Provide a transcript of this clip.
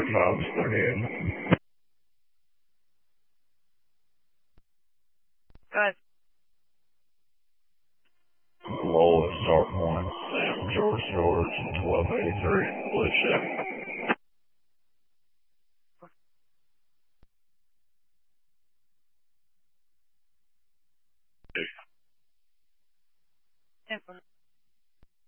Bob's put in. Go ahead. Lois, Art 1, Sam, George, 1283, Alicia. Ten